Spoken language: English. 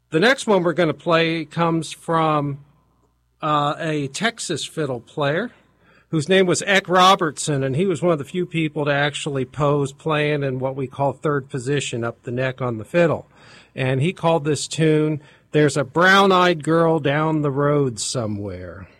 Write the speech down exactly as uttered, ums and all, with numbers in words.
The next one we're going to play comes from uh, a Texas fiddle player whose name was Eck Robertson, and he was one of the few people to actually pose playing in what we call third position up the neck on the fiddle. And he called this tune, "There's a Brown-Eyed Girl Down the Road Somewhere."